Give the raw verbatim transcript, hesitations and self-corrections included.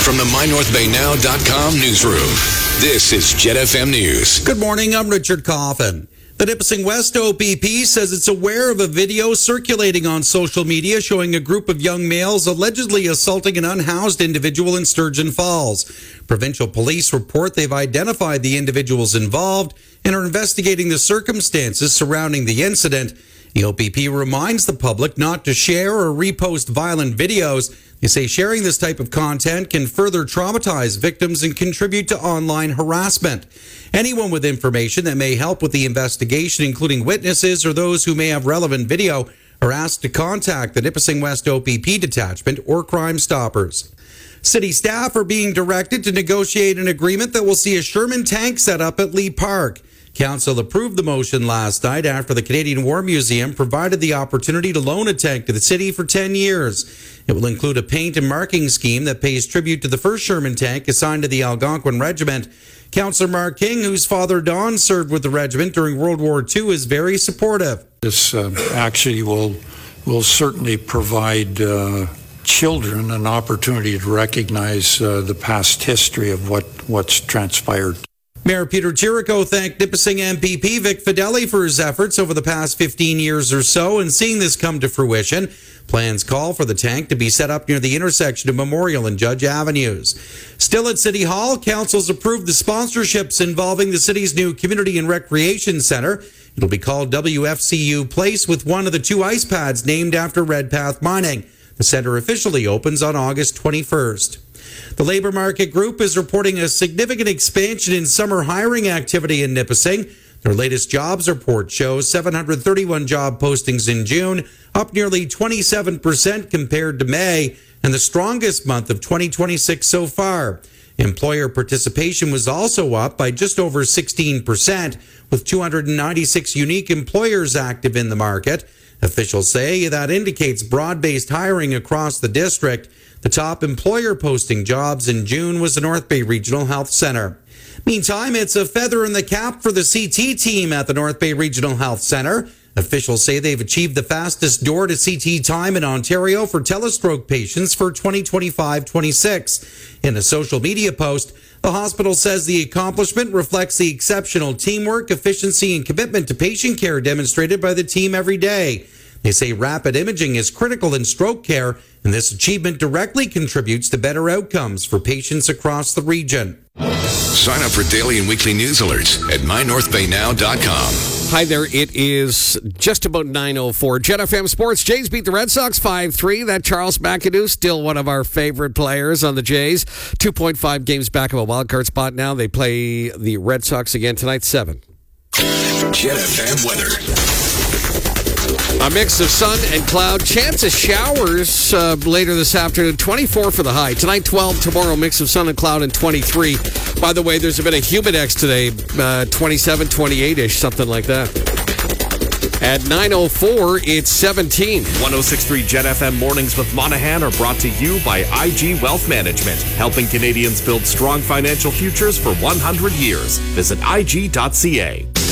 From the my north bay now dot com newsroom, this is Jet F M News. Good morning, I'm Richard Coffin. The Nipissing West O P P says it's aware of a video circulating on social media showing a group of young males allegedly assaulting an unhoused individual in Sturgeon Falls. Provincial police report they've identified the individuals involved and are investigating the circumstances surrounding the incident. The O P P reminds the public not to share or repost violent videos. They say sharing this type of content can further traumatize victims and contribute to online harassment. Anyone with information that may help with the investigation, including witnesses or those who may have relevant video, are asked to contact the Nipissing West O P P Detachment or Crime Stoppers. City staff are being directed to negotiate an agreement that will see a Sherman tank set up at Lee Park. Council approved the motion last night after the Canadian War Museum provided the opportunity to loan a tank to the city for ten years. It will include a paint and marking scheme that pays tribute to the first Sherman tank assigned to the Algonquin Regiment. Councillor Mark King, whose father Don served with the regiment during World War Two, is very supportive. This uh, actually will, will certainly provide uh, children an opportunity to recognize uh, the past history of what, what's transpired. Mayor Peter Chirico thanked Nipissing M P P Vic Fideli for his efforts over the past fifteen years or so in seeing this come to fruition. Plans call for the tank to be set up near the intersection of Memorial and Judge Avenues. Still at City Hall, Council's approved the sponsorships involving the city's new Community and Recreation Centre. It'll be called W F C U Place, with one of the two ice pads named after Redpath Mining. The centre officially opens on August twenty-first. The Labour Market Group is reporting a significant expansion in summer hiring activity in Nipissing. Their latest jobs report shows seven hundred thirty-one job postings in June, up nearly twenty-seven percent compared to May, and the strongest month of twenty twenty-six so far. Employer participation was also up by just over sixteen percent, with two hundred ninety-six unique employers active in the market. Officials say that indicates broad-based hiring across the district. The top employer posting jobs in June was the North Bay Regional Health Centre. Meantime, it's a feather in the cap for the C T team at the North Bay Regional Health Centre. Officials say they've achieved the fastest door-to-C T time in Ontario for telestroke patients for twenty twenty-five twenty-six. In a social media post, the hospital says the accomplishment reflects the exceptional teamwork, efficiency, and commitment to patient care demonstrated by the team every day. They say rapid imaging is critical in stroke care, and this achievement directly contributes to better outcomes for patients across the region. Sign up for daily and weekly news alerts at my north bay now dot com. Hi there, it is just about nine oh four. Jet F M Sports. Jays beat the Red Sox five three. That Charles McAdoo, still one of our favorite players on the Jays. two point five games back of a wildcard spot now. They play the Red Sox again tonight, seven. Jet F M weather. A mix of sun and cloud. Chance of showers uh, later this afternoon. twenty-four for the high. Tonight, twelve. Tomorrow, mix of sun and cloud, and twenty-three. By the way, there's a bit of humidex today. Uh, twenty-seven, twenty-eight-ish, something like that. At nine oh four, it's seventeen. one oh six point three Jet F M Mornings with Monahan are brought to you by I G Wealth Management, helping Canadians build strong financial futures for one hundred years. Visit I G dot C A.